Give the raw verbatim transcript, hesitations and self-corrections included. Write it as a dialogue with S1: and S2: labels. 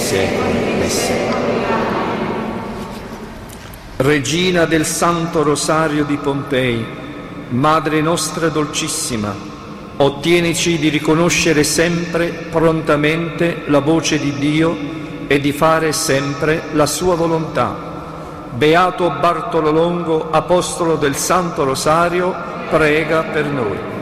S1: secoli dei secoli. Regina del Santo Rosario di Pompei, Madre nostra dolcissima, ottienici di riconoscere sempre prontamente la voce di Dio e di fare sempre la sua volontà. Beato Bartolo Longo, apostolo del Santo Rosario, prega per noi.